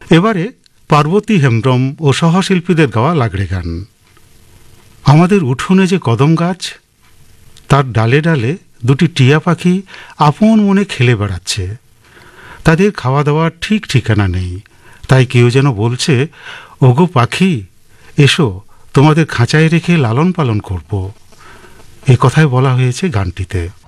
এবারে পার্বতী হেমব্রম ও সহশিল্পীদের গাওয়া লাগড়ে গান। আমাদের উঠোনে যে কদম গাছ, তার ডালে ডালে দুটি টিয়া পাখি আপন মনে খেলে বেড়াচ্ছে। তাদের খাওয়া দাওয়ার ঠিক ঠিকানা নেই, তাই কেউ যেন বলছে, ওগো পাখি, এসো তোমাদের খাঁচায় রেখে লালন পালন করব। এ কথাই বলা হয়েছে গানটিতে।